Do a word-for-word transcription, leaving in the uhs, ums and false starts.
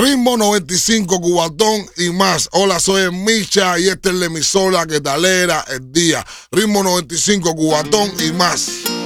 Ritmo noventa y cinco, Cubatón y más. Hola, soy el Micha y esta es la emisora que te alegra el día. Ritmo noventa y cinco, Cubatón y más.